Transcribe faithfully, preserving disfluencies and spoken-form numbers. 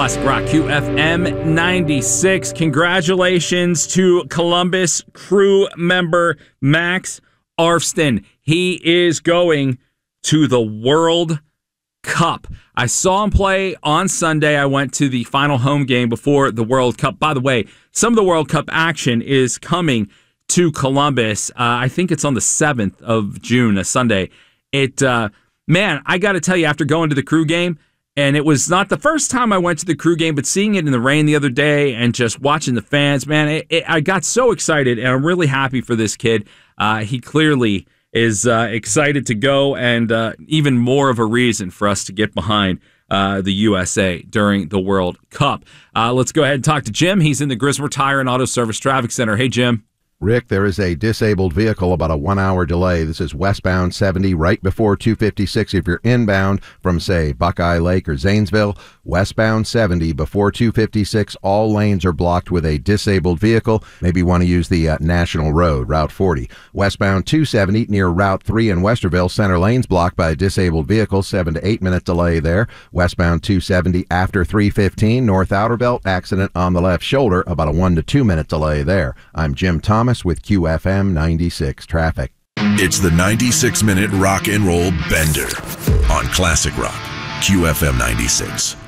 Classic Rock Q F M ninety-six. Congratulations to Columbus crew member Max Arfston. He is going to the World Cup. I saw him play on Sunday. I went to the final home game before the World Cup. By the way, some of the World Cup action is coming to Columbus. Uh, I think it's on the seventh of June, a Sunday. It, uh, man, I got to tell you, after going to the crew game, and it was not the first time I went to the crew game, but seeing it in the rain the other day and just watching the fans, man, it, it, I got so excited, and I'm really happy for this kid. Uh, he clearly is uh, excited to go, and uh, even more of a reason for us to get behind uh, the U S A during the World Cup. Uh, let's go ahead and talk to Jim. He's in the Griswold Tire and Auto Service Traffic Center. Hey, Jim. Rick, there is a disabled vehicle, about a one-hour delay. This is westbound seventy, right before two fifty-six. If you're inbound from, say, Buckeye Lake or Zanesville, westbound seventy before two fifty-six, all lanes are blocked with a disabled vehicle. Maybe you want to use the uh, National Road, Route forty. Westbound two seventy near Route three in Westerville, center lanes blocked by a disabled vehicle, seven to eight minute delay there. Westbound two seventy after three fifteen, North Outer Belt, accident on the left shoulder, about a one to two minute delay there. I'm Jim Thomas with Q F M ninety-six Traffic. It's the ninety-six minute rock and roll bender on Classic Rock, Q F M ninety-six.